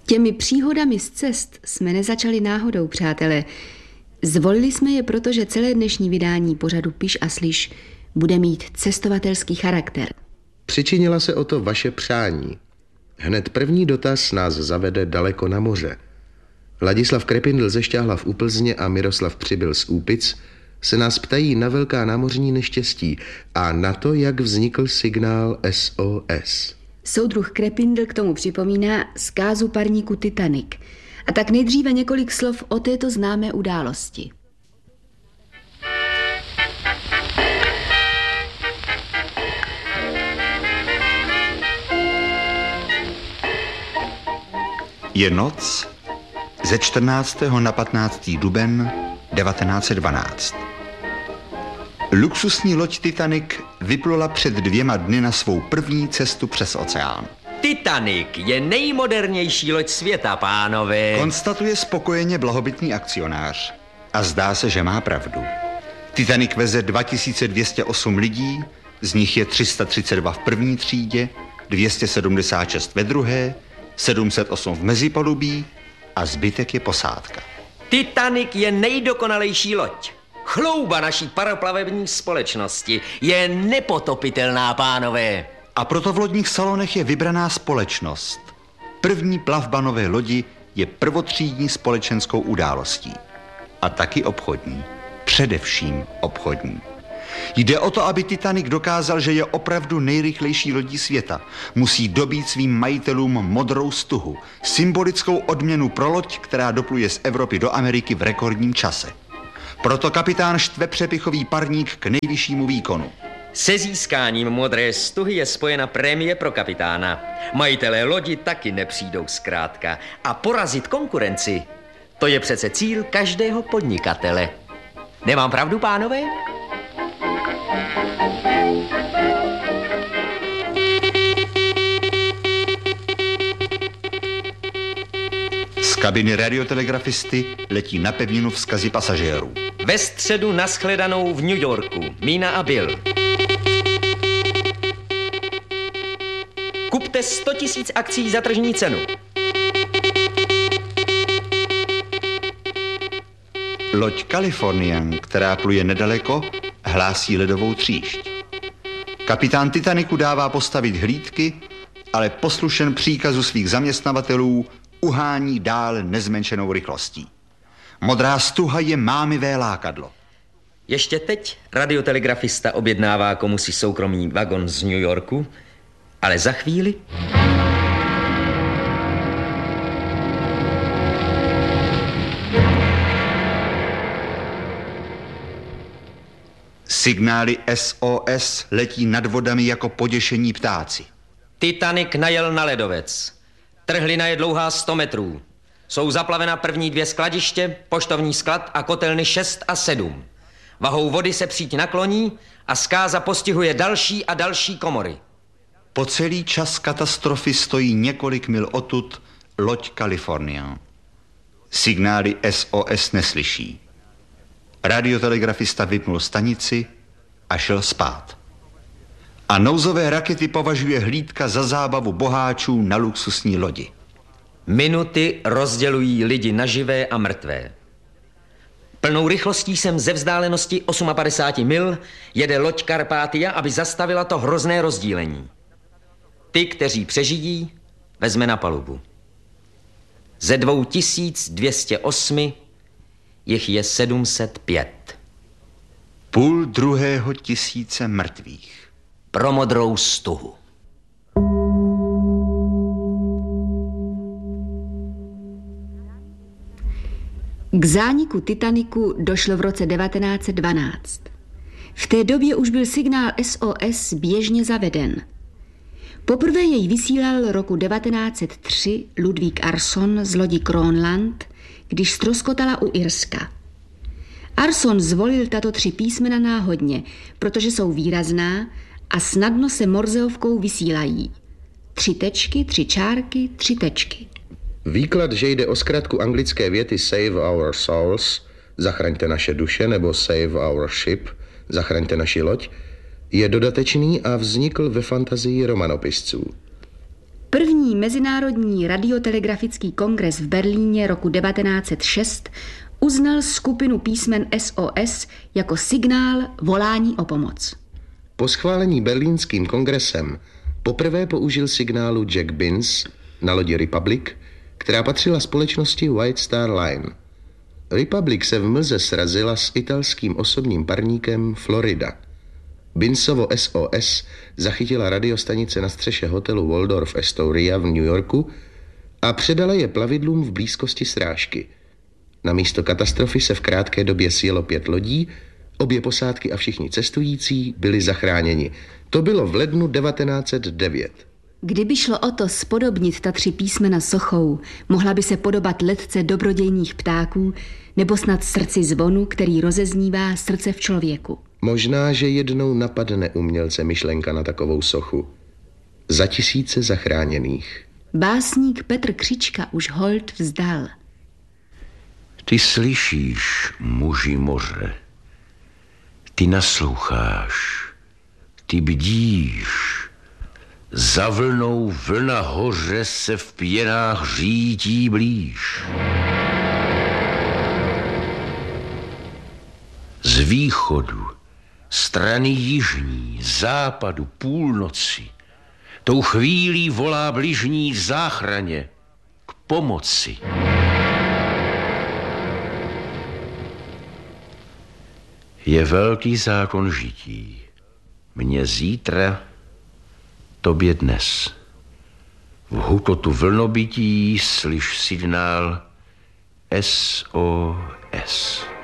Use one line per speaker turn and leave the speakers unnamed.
Těmi příhodami z cest jsme nezačali náhodou, přátelé. Zvolili jsme je, protože celé dnešní vydání pořadu Piš a slyš bude mít cestovatelský charakter.
Přičinila se o to vaše přání. Hned první dotaz nás zavede daleko na moře. Ladislav Krepindl ze Šťáhlav u Plzně a Miroslav Přibyl z Úpic se nás ptají na velká námořní neštěstí a na to, jak vznikl signál SOS.
Soudruh Krepindl k tomu připomíná zkázu parníku Titanic. A tak nejdříve několik slov o této známé události.
Je noc ze 14. na 15. duben 1912. Luxusní loď Titanic vyplula před 2 dny na svou první cestu přes oceán.
Titanic je nejmodernější loď světa, pánové.
Konstatuje spokojeně blahobytný akcionář. A zdá se, že má pravdu. Titanic veze 2208 lidí, z nich je 332 v první třídě, 276 ve druhé, 708 v mezipalubí a zbytek je posádka.
Titanic je nejdokonalejší loď. Chlouba naší paroplavební společnosti je nepotopitelná, pánové.
A proto v lodních salonech je vybraná společnost. První plavba nové lodi je prvotřídní společenskou událostí. A taky obchodní. Především obchodní. Jde o to, aby Titanic dokázal, že je opravdu nejrychlejší lodí světa. Musí dobít svým majitelům modrou stuhu, symbolickou odměnu pro loď, která dopluje z Evropy do Ameriky v rekordním čase. Proto kapitán štve přepichový parník k nejvyššímu výkonu.
Se získáním modré stuhy je spojena prémie pro kapitána. Majitelé lodi taky nepřijdou zkrátka. A porazit konkurenci, to je přece cíl každého podnikatele. Nemám pravdu, pánové?
Z kabiny radiotelegrafisty letí na pevninu vzkazy pasažérů.
Ve středu nashledanou v New Yorku. Mína a Bill. Kupte 100 000 akcií za tržní cenu.
Loď Californian, která pluje nedaleko, hlásí ledovou tříšť. Kapitán Titanicu dává postavit hlídky, ale poslušen příkazu svých zaměstnavatelů uhání dál nezmenšenou rychlostí. Modrá stuha je mámivé lákadlo.
Ještě teď radiotelegrafista objednává komusi soukromý vagon z New Yorku, ale za chvíli...
Signály SOS letí nad vodami jako poděšení ptáci.
Titanic najel na ledovec. Trhlina je dlouhá 100 metrů. Jsou zaplavena první 2 skladiště, poštovní sklad a kotelny 6 a 7. Vahou vody se příď nakloní a zkáza postihuje další a další komory.
Po celý čas katastrofy stojí několik mil odtud loď California. Signály SOS neslyší. Radiotelegrafista vypnul stanici a šel spát. A nouzové rakety považuje hlídka za zábavu boháčů na luxusní lodi.
Minuty rozdělují lidi na živé a mrtvé. Plnou rychlostí sem ze vzdálenosti 58 mil jede loď Carpathia, aby zastavila to hrozné rozdílení. Ty, kteří přežijí, vezme na palubu. Ze 2208 jich je 705.
500 mrtvých.
Pro modrou stuhu.
K zániku Titanicu došlo v roce 1912. V té době už byl signál SOS běžně zaveden. Poprvé jej vysílal roku 1903 Ludvík Arson z lodi Kronland, když ztroskotala u Irska. Arson zvolil tato 3 písmena náhodně, protože jsou výrazná a snadno se morzeovkou vysílají. 3 tečky, 3 čárky, 3 tečky.
Výklad, že jde o zkratku anglické věty Save our souls, zachraňte naše duše, nebo Save our ship, zachraňte naši loď, je dodatečný a vznikl ve fantazii romanopisců.
První mezinárodní radiotelegrafický kongres v Berlíně roku 1906 uznal skupinu písmen SOS jako signál volání o pomoc.
Po schválení berlínským kongresem poprvé použil signálu Jack Binns na lodi Republic, která patřila společnosti White Star Line. Republic se v mlze srazila s italským osobním parníkem Florida. Binnsovo SOS zachytila radiostanice na střeše hotelu Waldorf Astoria v New Yorku a předala je plavidlům v blízkosti srážky. Na místo katastrofy se v krátké době sjelo 5 lodí, obě posádky a všichni cestující byli zachráněni. To bylo v lednu 1909.
Kdyby šlo o to spodobnit ta 3 písmena sochou, mohla by se podobat letce dobrodějných ptáků nebo snad srdci zvonu, který rozeznívá srdce v člověku.
Možná, že jednou napadne umělce myšlenka na takovou sochu. Za 1000 zachráněných.
Básník Petr Křička už hold vzdal.
Ty slyšíš, muži moře, ty nasloucháš, ty bdíš, za vlnou vlna hoře se v pěnách řítí blíž. Z východu, strany jižní, západu, půlnoci, tou chvílí volá bližní k záchraně, k pomoci. Je velký zákon žití. Mně zítra, tobě dnes. V hukotu vlnobytí slyš signál SOS.